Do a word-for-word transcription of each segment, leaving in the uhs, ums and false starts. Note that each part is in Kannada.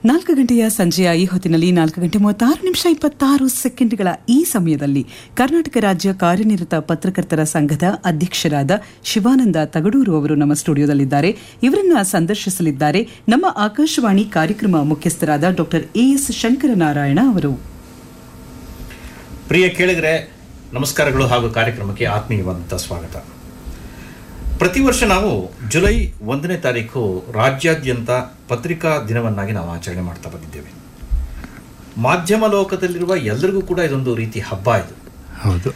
ನಾಲ್ಕು ಗಂಟೆಯ ಸಂಜೆಯ ಈ ಹೊತ್ತಿನಲ್ಲಿ ನಾಲ್ಕು ಗಂಟೆ ಮೂವತ್ತಾರು ನಿಮಿಷ ಇಪ್ಪತ್ತಾರು ಸೆಕೆಂಡ್ಗಳ ಈ ಸಮಯದಲ್ಲಿ ಕರ್ನಾಟಕ ರಾಜ್ಯ ಕಾರ್ಯನಿರತ ಪತ್ರಕರ್ತರ ಸಂಘದ ಅಧ್ಯಕ್ಷರಾದ ಶಿವಾನಂದ ತಗಡೂರು ಅವರು ನಮ್ಮ ಸ್ಟುಡಿಯೋದಲ್ಲಿದ್ದಾರೆ. ಇವರನ್ನ ಸಂದರ್ಶಿಸಲಿದ್ದಾರೆ ನಮ್ಮ ಆಕಾಶವಾಣಿ ಕಾರ್ಯಕ್ರಮ ಮುಖ್ಯಸ್ಥರಾದ ಡಾಕ್ಟರ್ ಎ ಎಸ್ ಶಂಕರನಾರಾಯಣ ಅವರು. ಪ್ರಿಯ ಕೇಳಿಗರೆ, ನಮಸ್ಕಾರಗಳು ಹಾಗೂ ಕಾರ್ಯಕ್ರಮಕ್ಕೆ ಆತ್ಮೀಯವಾದಂಥ ಸ್ವಾಗತ. ಪ್ರತಿ ವರ್ಷ ನಾವು ಜುಲೈ ಒಂದನೇ ತಾರೀಕು ರಾಜ್ಯಾದ್ಯಂತ ಪತ್ರಿಕಾ ದಿನವನ್ನಾಗಿ ನಾವು ಆಚರಣೆ ಮಾಡ್ತಾ ಬಂದಿದ್ದೇವೆ. ಮಾಧ್ಯಮ ಲೋಕದಲ್ಲಿರುವ ಎಲ್ಲರಿಗೂ ಕೂಡ ಇದೊಂದು ರೀತಿ ಹಬ್ಬ ಇದು. ಹೌದು.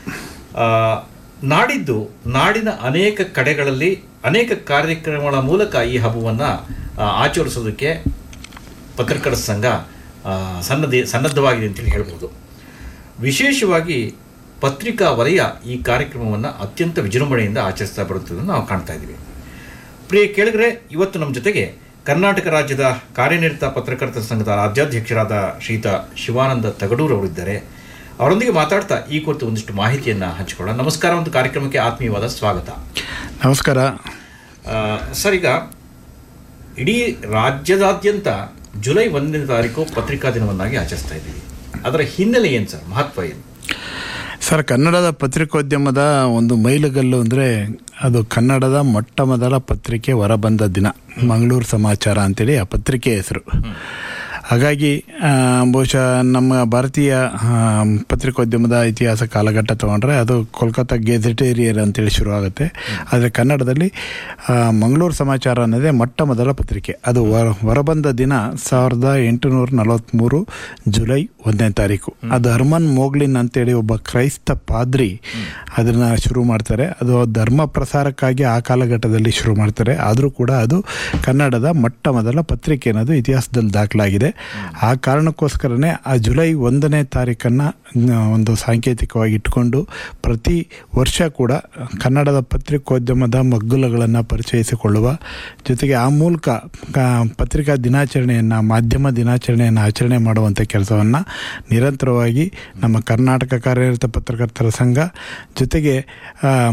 ನಾಡಿದ್ದು ನಾಡಿನ ಅನೇಕ ಕಡೆಗಳಲ್ಲಿ ಅನೇಕ ಕಾರ್ಯಕ್ರಮಗಳ ಮೂಲಕ ಈ ಹಬ್ಬವನ್ನು ಆಚರಿಸೋದಕ್ಕೆ ಪತ್ರಕರ್ತರ ಸಂಘ ಸನ್ನದ್ಧ ಸನ್ನದ್ಧವಾಗಿದೆ ಅಂತೇಳಿ ಹೇಳ್ಬೋದು. ವಿಶೇಷವಾಗಿ ಪತ್ರಿಕಾ ವಲಯ ಈ ಕಾರ್ಯಕ್ರಮವನ್ನು ಅತ್ಯಂತ ವಿಜೃಂಭಣೆಯಿಂದ ಆಚರಿಸ್ತಾ ಬರುತ್ತದನ್ನು ನಾವು ಕಾಣ್ತಾ ಇದ್ದೀವಿ. ಪ್ರಿಯ ಕೇಳಿಗರೆ, ಇವತ್ತು ನಮ್ಮ ಜೊತೆಗೆ ಕರ್ನಾಟಕ ರಾಜ್ಯದ ಕಾರ್ಯನಿರತ ಪತ್ರಕರ್ತರ ಸಂಘದ ರಾಜ್ಯಾಧ್ಯಕ್ಷರಾದ ಶ್ರೀಯುತ ಶಿವಾನಂದ ತಗಡೂರು ಅವರಿದ್ದಾರೆ. ಅವರೊಂದಿಗೆ ಮಾತಾಡ್ತಾ ಈ ಕುರಿತು ಒಂದಿಷ್ಟು ಮಾಹಿತಿಯನ್ನು ಹಂಚಿಕೊಳ್ಳೋಣ. ನಮಸ್ಕಾರ, ಒಂದು ಕಾರ್ಯಕ್ರಮಕ್ಕೆ ಆತ್ಮೀಯವಾದ ಸ್ವಾಗತ. ನಮಸ್ಕಾರ ಸರ್, ಈಗ ಇಡೀ ರಾಜ್ಯದಾದ್ಯಂತ ಜುಲೈ ಒಂದನೇ ತಾರೀಕು ಪತ್ರಿಕಾ ದಿನವನ್ನಾಗಿ ಆಚರಿಸ್ತಾ ಇದ್ದೀವಿ. ಅದರ ಹಿನ್ನೆಲೆ ಏನು ಸರ್, ಮಹತ್ವ ಏನು? ಸರ್, ಕನ್ನಡದ ಪತ್ರಿಕೋದ್ಯಮದ ಒಂದು ಮೈಲುಗಲ್ಲು ಅಂದರೆ ಅದು ಕನ್ನಡದ ಮೊಟ್ಟ ಮೊದಲ ಪತ್ರಿಕೆ ಹೊರಬಂದ ದಿನ, ಮಂಗಳೂರು ಸಮಾಚಾರ ಅಂತೇಳಿ ಆ ಪತ್ರಿಕೆ ಹೆಸರು. ಹಾಗಾಗಿ ಬಹುಶಃ ನಮ್ಮ ಭಾರತೀಯ ಪತ್ರಿಕೋದ್ಯಮದ ಇತಿಹಾಸ ಕಾಲಘಟ್ಟ ತೊಗೊಂಡ್ರೆ ಅದು ಕೋಲ್ಕತ್ತಾ ಗೆಜೆಟೇರಿಯರ್ ಅಂತೇಳಿ ಶುರುವಾಗುತ್ತೆ. ಆದರೆ ಕನ್ನಡದಲ್ಲಿ ಮಂಗಳೂರು ಸಮಾಚಾರ ಅನ್ನೋದೇ ಮೊಟ್ಟ ಮೊದಲ ಪತ್ರಿಕೆ. ಅದು ಹೊರ ಹೊರಬಂದ ದಿನ ಸಾವಿರದ ಎಂಟುನೂರ ನಲವತ್ತ್ಮೂರು ಜುಲೈ ಒಂದನೇ ತಾರೀಕು. ಅದು ಹರ್ಮನ್ ಮೋಗ್ಲಿನ್ ಅಂತೇಳಿ ಒಬ್ಬ ಕ್ರೈಸ್ತ ಪಾದ್ರಿ ಅದನ್ನು ಶುರು ಮಾಡ್ತಾರೆ. ಅದು ಧರ್ಮ ಪ್ರಸಾರಕ್ಕಾಗಿ ಆ ಕಾಲಘಟ್ಟದಲ್ಲಿ ಶುರು ಮಾಡ್ತಾರೆ. ಆದರೂ ಕೂಡ ಅದು ಕನ್ನಡದ ಮೊಟ್ಟ ಮೊದಲ ಪತ್ರಿಕೆ ಅನ್ನೋದು ಇತಿಹಾಸದಲ್ಲಿ ದಾಖಲಾಗಿದೆ. ಆ ಕಾರಣಕ್ಕೋಸ್ಕರನೇ ಆ ಜುಲೈ ಒಂದನೇ ತಾರೀಕನ್ನು ಒಂದು ಸಾಂಕೇತಿಕವಾಗಿ ಇಟ್ಕೊಂಡು ಪ್ರತಿ ವರ್ಷ ಕೂಡ ಕನ್ನಡದ ಪತ್ರಿಕೋದ್ಯಮದ ಮಗ್ಗುಲಗಳನ್ನು ಪರಿಚಯಿಸಿಕೊಳ್ಳುವ ಜೊತೆಗೆ ಆ ಮೂಲಕ ಪತ್ರಿಕಾ ದಿನಾಚರಣೆಯನ್ನು, ಮಾಧ್ಯಮ ದಿನಾಚರಣೆಯನ್ನು ಆಚರಣೆ ಮಾಡುವಂಥ ಕೆಲಸವನ್ನು ನಿರಂತರವಾಗಿ ನಮ್ಮ ಕರ್ನಾಟಕ ಕಾರ್ಯನಿರತ ಪತ್ರಕರ್ತರ ಸಂಘ ಜೊತೆಗೆ